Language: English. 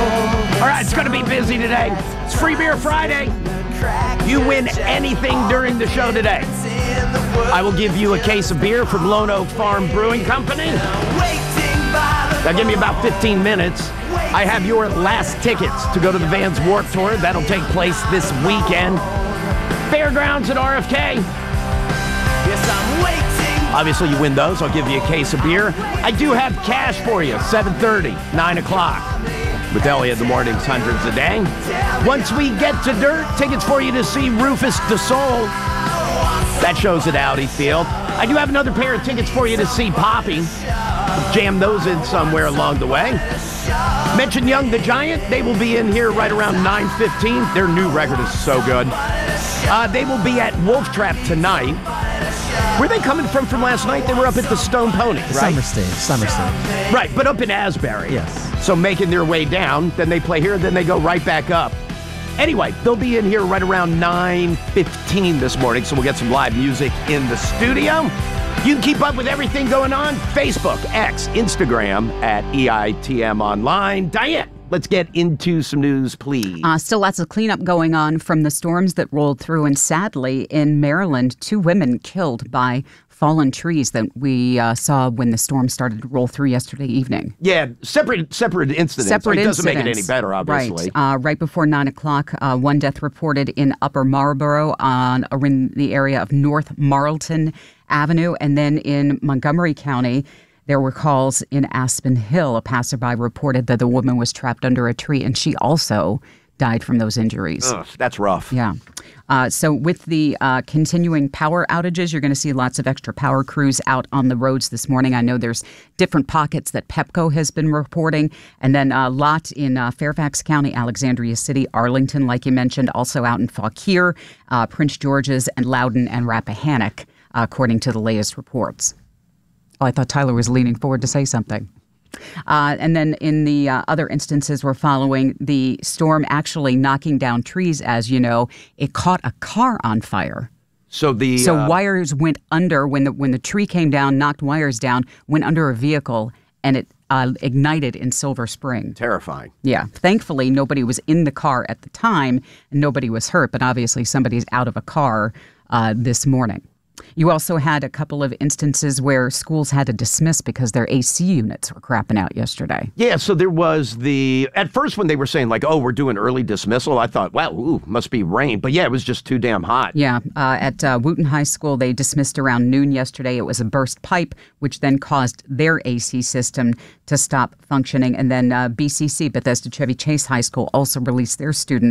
All right, it's going to be busy today. It's Free Beer Friday. You win anything during the show today. I will give you a case of beer from Lone Oak Farm Brewing Company. Now give me about 15 minutes. I have your last tickets to go to the Vans Warped Tour. That'll take place this weekend. Fairgrounds at RFK. Yes, I'm waiting. Obviously, you win those. I'll give you a case of beer. I do have cash for you, 7:30, 9 o'clock. With Elliot in the mornings, hundreds a day. Once we get to dirt, tickets for you to see Rufus Du Sol. That show's at Audi Field. I do have another pair of tickets for you to see Poppy. Jam those in somewhere along the way. Mention Young the Giant. They will be in here right around 9:15. Their new record is so good. They will be at Wolf Trap tonight. Where are they coming from last night? They were up at the Stone Pony, right? Summer Stage. Right, but up in Asbury. Yes. So making their way down, then they play here, then they go right back up. Anyway, they'll be in here right around 9:15 this morning, so we'll get some live music in the studio. You can keep up with everything going on. Facebook, X, Instagram at EITM Online. Diane, let's get into some news, please. Still lots of cleanup going on from the storms that rolled through. And sadly, in Maryland, 2 women killed by fallen trees that we saw when the storm started to roll through yesterday evening. Yeah, separate incidents. It doesn't make it any better, obviously. Right before 9 o'clock, one death reported in Upper Marlboro in the area of North Marlton Avenue. And then in Montgomery County, there were calls in Aspen Hill. A passerby reported that the woman was trapped under a tree, and she also died from those injuries. Ugh, that's rough. Yeah. So with the continuing power outages, you're going to see lots of extra power crews out on the roads this morning. I know there's different pockets that Pepco has been reporting, and then a lot in Fairfax County, Alexandria City, Arlington, like you mentioned, also out in Fauquier, Prince George's, and Loudoun and Rappahannock, according to the latest reports. Oh, I thought Tyler was leaning forward to say something. And then in the other instances, we're following the storm actually knocking down trees. As you know, it caught a car on fire. So wires went under when the tree came down, knocked wires down, went under a vehicle, and it ignited in Silver Spring. Terrifying. Yeah. Thankfully, nobody was in the car at the time, and nobody was hurt. But obviously, somebody's out of a car this morning. You also had a couple of instances where schools had to dismiss because their AC units were crapping out yesterday. Yeah, so there was at first when they were saying like, oh, we're doing early dismissal, I thought, wow, must be rain. But yeah, it was just too damn hot. Yeah, at Wooten High School, they dismissed around noon yesterday. It was a burst pipe, which then caused their AC system to stop functioning. And then BCC, Bethesda Chevy Chase High School, also released their students